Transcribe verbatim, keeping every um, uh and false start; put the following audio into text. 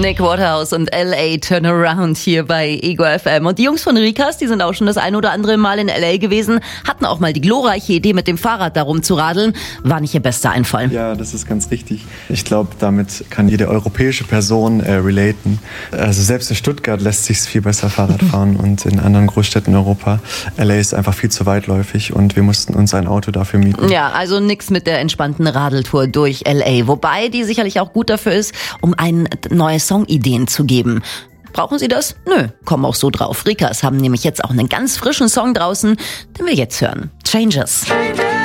Nick Waterhouse und L A Turnaround hier bei Ego F M. Und die Jungs von Rikas, die sind auch schon das ein oder andere Mal in L A gewesen, hatten auch mal die glorreiche Idee, mit dem Fahrrad da rumzuradeln. War nicht ihr bester Einfall. Ja, das ist ganz richtig. Ich glaube, damit kann jede europäische Person äh, relaten. Also selbst in Stuttgart lässt sich viel besser Fahrrad fahren und in anderen Großstädten in Europa. L A ist einfach viel zu weitläufig und wir mussten uns ein Auto dafür mieten. Ja, also nix mit der entspannten Radeltour durch L A. Wobei die sicherlich auch gut dafür ist, um einen neue Songideen zu geben. Brauchen Sie das? Nö, kommen auch so drauf. Rikas haben nämlich jetzt auch einen ganz frischen Song draußen, den wir jetzt hören. Changes.